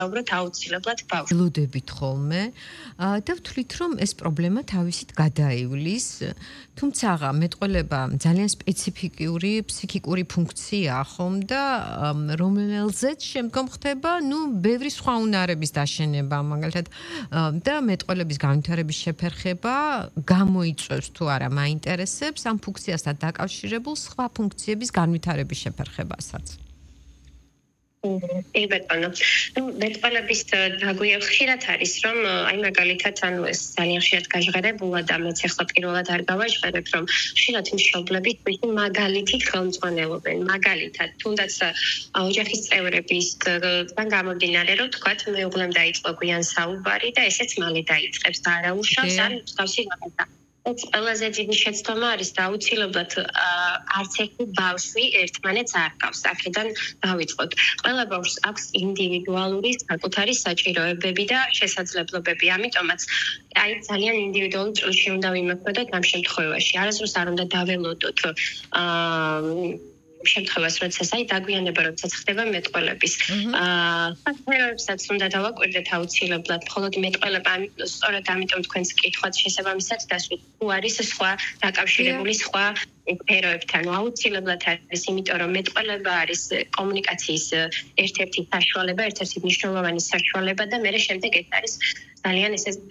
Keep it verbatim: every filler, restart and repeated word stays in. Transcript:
ვისაუბროთ აუცილებლად ბავშვს. ველოდებით ხოლმე და ვთვლით, რომ ეს პრობლემა თავისით გადაივლის, თუმცა მეტყველება ძალიან სპეციფიკური ფსიქიკური ფუნქციაა ხომ და რომელზეც შემდგომ ხდება, ნუ ბევრი სხვა უნარების დაშენება, მაგალითად და მეტყველების განვითარების შეფერხება გამოიწვევს თუ არა მაინტერესებს ამ ფუნქციასთან დაკავშირებულ სხვა ფუნქციების განვითარების შეფერხებასაც. კი ბატონო. ნუ მეტყველების დაგვია ხშირად არის, რომ აი მაგალითად ანუ ეს ძალიან ხშირად გაჟღერებულა და მეც ახლა პირველად არ გავაჟღერებ, რომ ხშირად მშობლები თვითონ მაგალითით ხელმძღვანელობენ. მაგალითად, თუნდაც ოჯახის წევრების თან გამომდინარე, რომ თქვათ მეუღლემ დაიწყო გვიან საუბარი და ესეც მალე დაიწყებს და არა უშავს ან მსგავსი რაღაცა. ეს ყველაზე დიდი შეცდომა არის და აუცილებლად არც ერთი ბავშვი ერთმანეთს არ გავს. აქედან დავიწყოთ. ყველა ბავშვს აქვს ინდივიდუალური საკუთარი საჭიროებები და შესაძლებლობები. ამიტომაც აი ძალიან ინდივიდუალურ წილში უნდა ვიმოქმედოთ ამ შემთხვევაში. არასდროს არ უნდა დაველოდოთ აა შემთხვევას, როდესაც აი დაგვიანება, როდესაც ხდება მეტყველების. აა საფეროებსაც უნდა დავაკვირდეთ აუცილებლად. მხოლოდ მეტყველება, სწორედ ამიტომ თქვენს კითხვაც შესაბამისად დასვით. თუ არის სხვა დაკავშირებული სხვა სფეროებთან. აუცილებლად არის, იმიტომ რომ მეტყველება არის კომუნიკაციის ერთ-ერთი საშუალება, ერთ-ერთი მნიშვნელოვანი საშუალება და მე შემდეგ ეს არის ძალიან ესე